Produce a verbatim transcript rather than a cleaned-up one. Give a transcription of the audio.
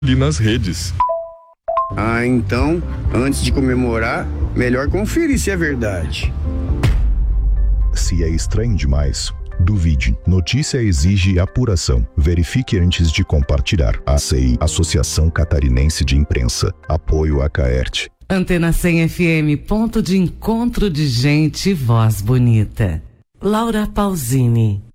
ali nas redes. Ah, então, antes de comemorar, melhor conferir se é verdade. Se é estranho demais, duvide. Notícia exige apuração. Verifique antes de compartilhar. A C I, Associação Catarinense de Imprensa. Apoio a Caerte. Antena cem F M, ponto de encontro de gente e voz bonita. Laura Pausini.